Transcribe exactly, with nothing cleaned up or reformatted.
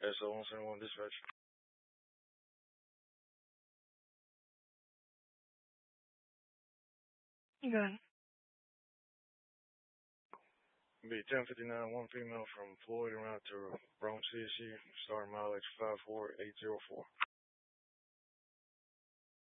S O one seventy-one dispatch. Good. Be ten fifty-nine, one female from Floyd around to Bronx C S U, starting mileage five four eight zero four.